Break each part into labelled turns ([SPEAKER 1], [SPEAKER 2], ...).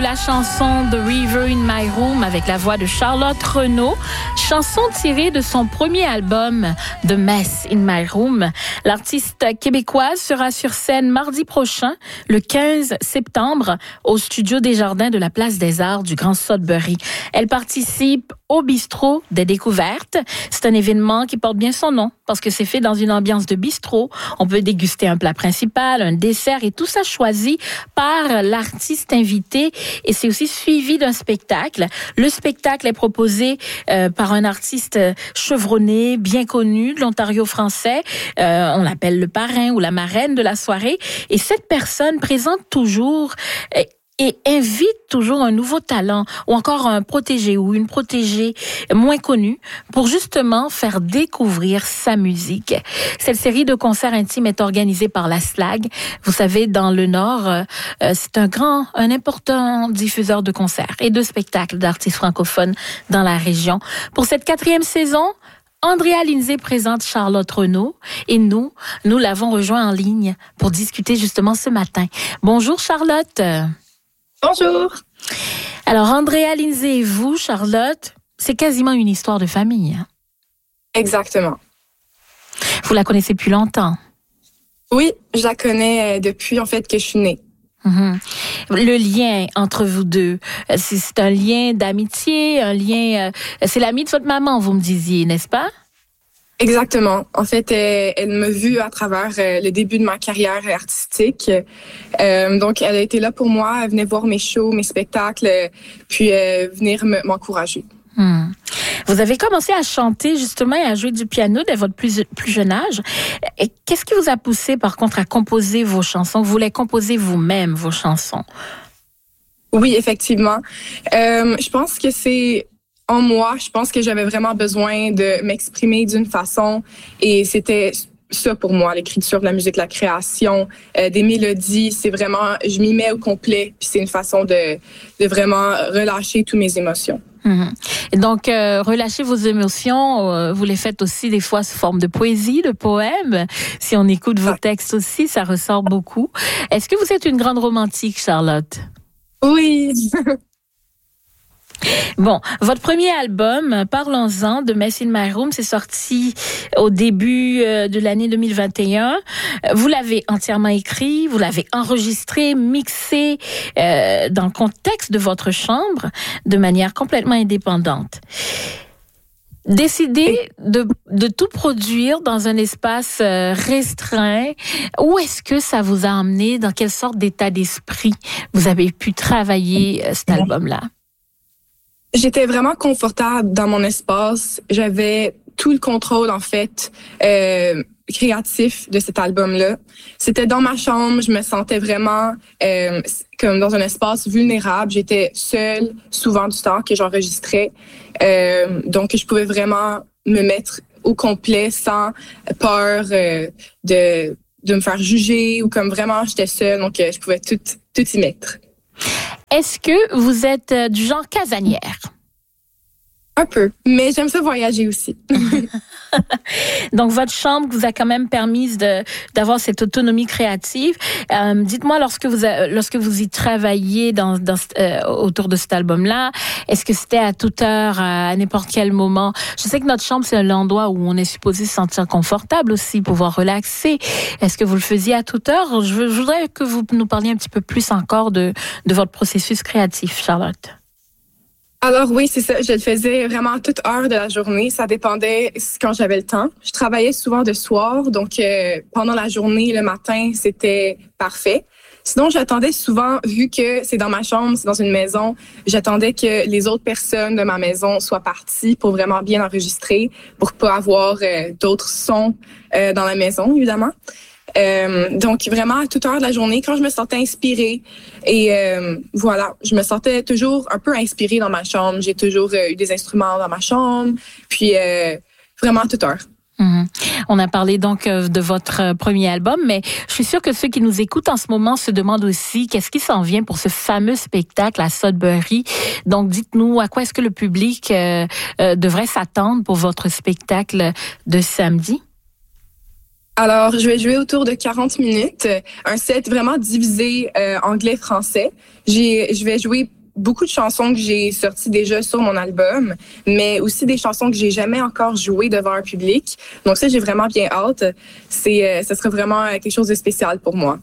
[SPEAKER 1] la chanson The River in My Room avec la voix de Charlotte Renaud, chanson tirée de son premier album The Mess in My Room. L'artiste québécoise sera sur scène mardi prochain, le 15 septembre, au Studio Desjardins de la Place des Arts du Grand Sudbury. Elle participe au Bistrot des Découvertes. C'est un événement qui porte bien son nom parce que c'est fait dans une ambiance de bistrot. On peut déguster un plat principal, un dessert et tout ça choisi par l'artiste invité et c'est aussi suivi d'un spectacle. Le spectacle est proposé par un artiste chevronné, bien connu de l'Ontario français. On l'appelle le parrain ou la marraine de la soirée et cette personne présente toujours et invite toujours un nouveau talent ou encore un protégé ou une protégée moins connue pour justement faire découvrir sa musique. Cette série de concerts intimes est organisée par la SLAG. Vous savez, dans le Nord, c'est un important diffuseur de concerts et de spectacles d'artistes francophones dans la région. Pour cette 4e saison, Andrea Lindsay présente Charlotte Renaud et nous l'avons rejoint en ligne pour discuter justement ce matin. Bonjour Charlotte.
[SPEAKER 2] Bonjour.
[SPEAKER 1] Alors, Andrea Lindsay et vous, Charlotte, c'est quasiment une histoire de famille.
[SPEAKER 2] Exactement.
[SPEAKER 1] Vous la connaissez depuis longtemps?
[SPEAKER 2] Oui, je la connais depuis, en fait, que je suis née.
[SPEAKER 1] Mm-hmm. Le lien entre vous deux, c'est un lien d'amitié, c'est l'amie de votre maman, vous me disiez, n'est-ce pas?
[SPEAKER 2] Exactement. En fait, elle m'a vue à travers le début de ma carrière artistique. Donc, elle a été là pour moi. Elle venait voir mes shows, mes spectacles, puis venir m'encourager.
[SPEAKER 1] Vous avez commencé à chanter justement et à jouer du piano dès votre plus jeune âge. Et qu'est-ce qui vous a poussé, par contre, à composer vos chansons? Vous voulez composer vous-même vos chansons?
[SPEAKER 2] Oui, effectivement. Je pense que c'est en moi, je pense que j'avais vraiment besoin de m'exprimer d'une façon et c'était ça pour moi, l'écriture de la musique, la création, des mélodies, c'est vraiment, je m'y mets au complet puis c'est une façon de vraiment relâcher toutes mes émotions.
[SPEAKER 1] Et donc, relâcher vos émotions, vous les faites aussi des fois sous forme de poésie, de poèmes. Si on écoute vos textes aussi, ça ressort beaucoup. Est-ce que vous êtes une grande romantique, Charlotte?
[SPEAKER 2] Oui.
[SPEAKER 1] Bon, votre premier album, parlons-en, de Mess in My Room, c'est sorti au début de l'année 2021. Vous l'avez entièrement écrit, vous l'avez enregistré, mixé dans le contexte de votre chambre, de manière complètement indépendante. Décider de tout produire dans un espace restreint, où est-ce que ça vous a emmené? Dans quelle sorte d'état d'esprit vous avez pu travailler cet album-là?
[SPEAKER 2] J'étais vraiment confortable dans mon espace. J'avais tout le contrôle, en fait, créatif de cet album-là. C'était dans ma chambre. Je me sentais vraiment comme dans un espace vulnérable. J'étais seule souvent du temps que j'enregistrais. Donc, je pouvais vraiment me mettre au complet sans peur de me faire juger ou comme vraiment j'étais seule. Donc, je pouvais tout y mettre.
[SPEAKER 1] Est-ce que vous êtes du genre casanière?
[SPEAKER 2] Un peu, mais j'aime ça voyager aussi.
[SPEAKER 1] Donc, votre chambre vous a quand même permis d'avoir cette autonomie créative. Dites-moi, lorsque vous y travailliez autour de cet album-là, est-ce que c'était à toute heure, à n'importe quel moment? Je sais que notre chambre, c'est un endroit où on est supposé se sentir confortable aussi, pouvoir relaxer. Est-ce que vous le faisiez à toute heure? Je voudrais que vous nous parliez un petit peu plus encore de votre processus créatif, Charlotte.
[SPEAKER 2] Alors oui, c'est ça. Je le faisais vraiment à toute heure de la journée. Ça dépendait quand j'avais le temps. Je travaillais souvent de soir, donc pendant la journée, le matin, c'était parfait. Sinon, j'attendais souvent, vu que c'est dans ma chambre, c'est dans une maison, j'attendais que les autres personnes de ma maison soient parties pour vraiment bien enregistrer, pour pas avoir d'autres sons dans la maison, évidemment. Donc, vraiment, à toute heure de la journée, quand je me sentais inspirée. Et voilà, je me sentais toujours un peu inspirée dans ma chambre. J'ai toujours eu des instruments dans ma chambre. Puis, vraiment à toute heure.
[SPEAKER 1] On a parlé donc de votre premier album, mais je suis sûre que ceux qui nous écoutent en ce moment se demandent aussi qu'est-ce qui s'en vient pour ce fameux spectacle à Sudbury. Donc, dites-nous, à quoi est-ce que le public devrait s'attendre pour votre spectacle de samedi?
[SPEAKER 2] Alors, je vais jouer autour de 40 minutes, un set vraiment divisé anglais-français. Je vais jouer beaucoup de chansons que j'ai sorties déjà sur mon album, mais aussi des chansons que j'ai jamais encore jouées devant un public. Donc ça, j'ai vraiment bien hâte. Ça serait vraiment quelque chose de spécial pour moi.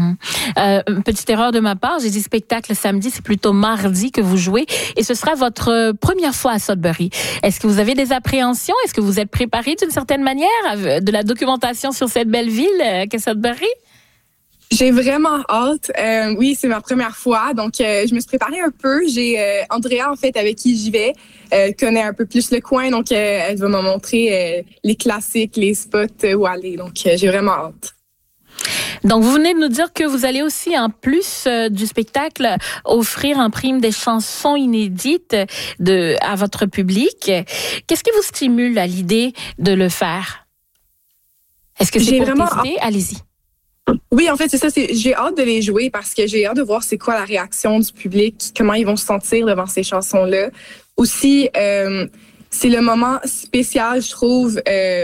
[SPEAKER 1] Petite erreur de ma part, j'ai dit spectacle samedi, c'est plutôt mardi que vous jouez et ce sera votre première fois à Sudbury. Est-ce que vous avez des appréhensions? Est-ce que vous êtes préparé d'une certaine manière de la documentation sur cette belle ville qu'est Sudbury?
[SPEAKER 2] J'ai vraiment hâte. Oui, c'est ma première fois, donc je me suis préparée un peu. J'ai Andrea, en fait, avec qui j'y vais, connaît un peu plus le coin, donc elle va me montrer les classiques, les spots où aller. Donc, j'ai vraiment hâte.
[SPEAKER 1] Donc, vous venez de nous dire que vous allez aussi, en plus du spectacle, offrir en prime des chansons inédites à votre public. Qu'est-ce qui vous stimule à l'idée de le faire? Est-ce que c'est pour tester? Allez-y.
[SPEAKER 2] Oui, en fait, c'est ça. J'ai hâte de les jouer parce que j'ai hâte de voir c'est quoi la réaction du public, comment ils vont se sentir devant ces chansons-là. Aussi, c'est le moment spécial, je trouve,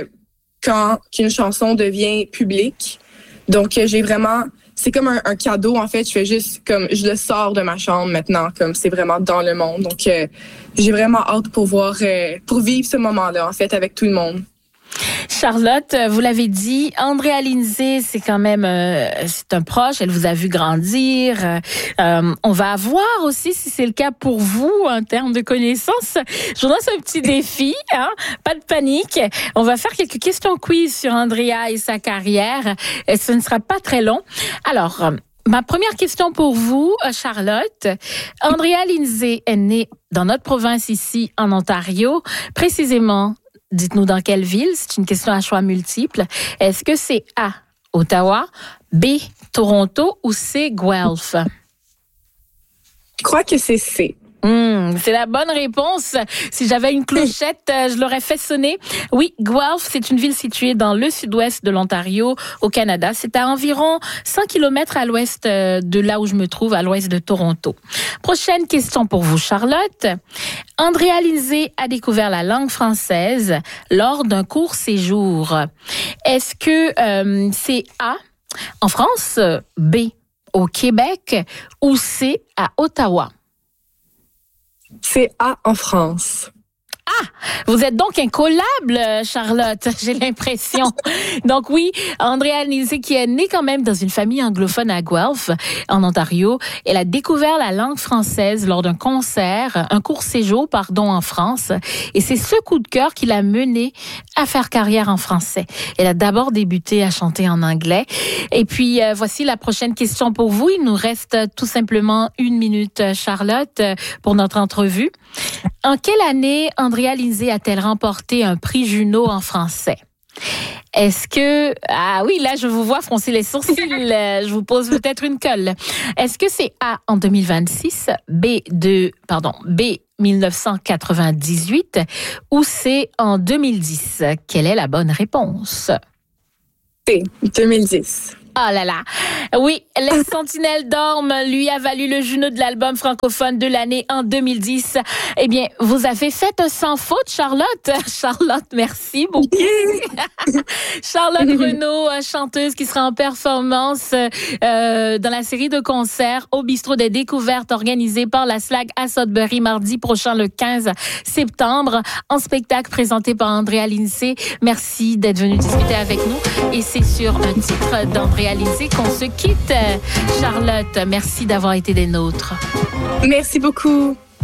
[SPEAKER 2] quand qu'une chanson devient publique. Donc, c'est comme un cadeau, en fait. Je le sors de ma chambre maintenant, comme c'est vraiment dans le monde. Donc, j'ai vraiment hâte pour vivre ce moment-là, en fait, avec tout le monde.
[SPEAKER 1] Charlotte, vous l'avez dit, Andrea Lindsay, c'est quand même, c'est un proche, elle vous a vu grandir. On va voir aussi si c'est le cas pour vous en termes de connaissances. Je vous lance un petit défi, hein? Pas de panique. On va faire quelques questions quiz sur Andrea et sa carrière. Et ce ne sera pas très long. Alors, ma première question pour vous, Charlotte. Andrea Lindsay est née dans notre province ici, en Ontario, précisément. Dites-nous dans quelle ville. C'est une question à choix multiples. Est-ce que c'est A, Ottawa, B, Toronto ou C, Guelph?
[SPEAKER 2] Je crois que c'est C.
[SPEAKER 1] C'est la bonne réponse. Si j'avais une clochette, je l'aurais fait sonner. Oui, Guelph, c'est une ville située dans le sud-ouest de l'Ontario, au Canada. C'est à environ 100 km à l'ouest de là où je me trouve, à l'ouest de Toronto. Prochaine question pour vous, Charlotte. Andrea Lindsay a découvert la langue française lors d'un court séjour. Est-ce que c'est A, en France, B, au Québec ou C, à Ottawa?
[SPEAKER 2] C'est A, en France.
[SPEAKER 1] Ah, vous êtes donc incollable, Charlotte, j'ai l'impression. Donc oui, Andrea Lindsay, qui est née quand même dans une famille anglophone à Guelph, en Ontario, elle a découvert la langue française lors d'un concert, un court séjour, en France. Et c'est ce coup de cœur qui l'a menée à faire carrière en français. Elle a d'abord débuté à chanter en anglais. Et puis, voici la prochaine question pour vous. Il nous reste tout simplement 1 minute, Charlotte, pour notre entrevue. En quelle année Andrea Lindsay a-t-elle remporté un prix Juno en français? Est-ce que... Ah oui, là, je vous vois froncer les sourcils. Je vous pose peut-être une colle. Est-ce que c'est A, en 2026, B, 1998 ou C, en 2010? Quelle est la bonne réponse?
[SPEAKER 2] C, 2010.
[SPEAKER 1] Oh là là. Oui, Les Sentinelles dorment lui a valu le Juno de l'album francophone de l'année en 2010. Eh bien, vous avez fait un sans faute, Charlotte. Charlotte, merci beaucoup. Charlotte Renaud, chanteuse qui sera en performance dans la série de concerts au Bistrot des Découvertes organisée par la SLAG à Sudbury mardi prochain, le 15 septembre, en spectacle présenté par Andrea Lindsay. Merci d'être venu discuter avec nous. Et c'est sur un titre d'Andrea Lindsay qu'on se quitte. Charlotte, merci d'avoir été des nôtres.
[SPEAKER 2] Merci beaucoup.